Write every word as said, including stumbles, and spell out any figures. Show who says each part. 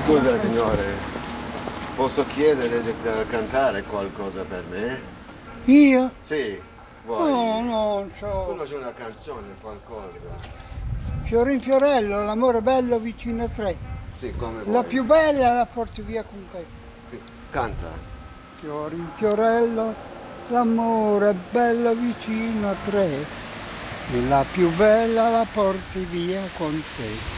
Speaker 1: Scusa signore, posso chiedere di cantare qualcosa per me?
Speaker 2: Io?
Speaker 1: Sì, vuoi?
Speaker 2: No, non so.
Speaker 1: Conosci una canzone, qualcosa?
Speaker 2: Fiorin Fiorello, l'amore bello vicino a tre.
Speaker 1: Sì, come vuoi.
Speaker 2: La più bella la porti via con te.
Speaker 1: Sì, canta.
Speaker 2: Fiorin Fiorello, l'amore bello vicino a tre. E la più bella la porti via con te.